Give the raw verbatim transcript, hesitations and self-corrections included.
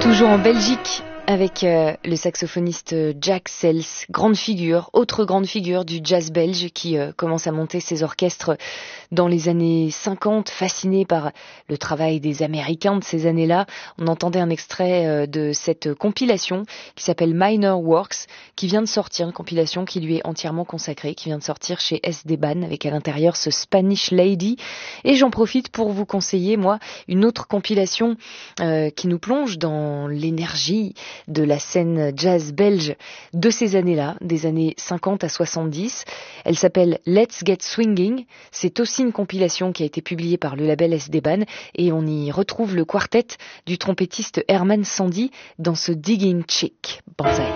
Toujours en Belgique avec euh, le saxophoniste Jack Sells, grande figure, autre grande figure du jazz belge qui euh, commence à monter ses orchestres dans les années cinquante, fasciné par le travail des Américains de ces années-là. On entendait un extrait euh, de cette compilation qui s'appelle Minor Works, qui vient de sortir, une compilation qui lui est entièrement consacrée, qui vient de sortir chez Esteban, avec à l'intérieur ce Spanish Lady. Et j'en profite pour vous conseiller, moi, une autre compilation euh, qui nous plonge dans l'énergie de la scène jazz belge de ces années-là, des années cinquante à soixante-dix. Elle s'appelle Let's Get Swinging. C'est aussi une compilation qui a été publiée par le label Esteban et on y retrouve le quartet du trompettiste Herman Sandy dans ce Digging Chick. Banzai.